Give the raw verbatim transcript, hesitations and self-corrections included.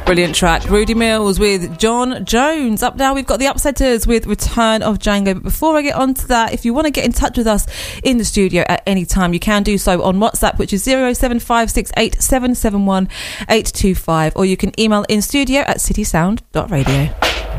Brilliant track. Rudy Mills with John Jones. Up now, we've got the Upsetters with Return of Django. But before I get on to that, if you want to get in touch with us in the studio at any time, you can do so on WhatsApp, which is zero seven five six eight seven seven one eight two five, or you can email in studio at citysound dot radio.